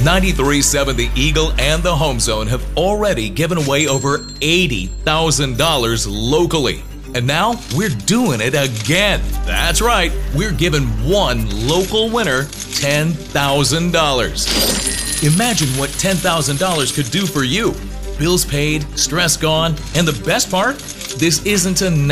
93.7 The Eagle and the Home Zone have already given away over $80,000 locally. And now we're doing it again. That's right, we're giving one local winner $10,000. Imagine what $10,000 could do for you. Bills paid, stress gone, and the best part? This isn't a